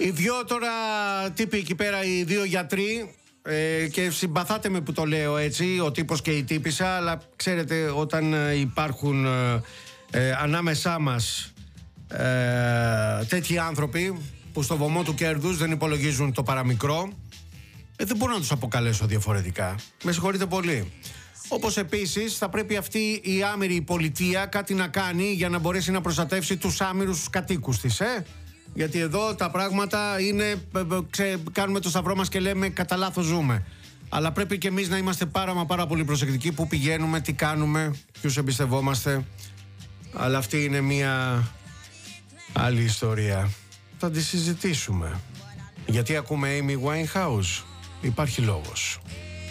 Οι δυο τώρα τύποι εκεί πέρα, οι δύο γιατροί, και συμπαθάτε με που το λέω έτσι, ο τύπος και η τύπισσα, αλλά ξέρετε όταν υπάρχουν ανάμεσά μας τέτοιοι άνθρωποι που στο βωμό του κέρδους δεν υπολογίζουν το παραμικρό, δεν μπορώ να τους αποκαλέσω διαφορετικά. Με συγχωρείτε πολύ. Όπως επίσης θα πρέπει αυτή η άμυρη πολιτεία κάτι να κάνει για να μπορέσει να προστατεύσει τους άμυρους κατοίκους της, Γιατί εδώ τα πράγματα είναι, κάνουμε το σταυρό μας και λέμε κατά λάθος ζούμε. Αλλά πρέπει και εμείς να είμαστε πάρα πολύ προσεκτικοί που πηγαίνουμε, τι κάνουμε, ποιους εμπιστευόμαστε. Αλλά αυτή είναι μια άλλη ιστορία. Θα τη συζητήσουμε. Γιατί ακούμε Amy Winehouse? Υπάρχει λόγος.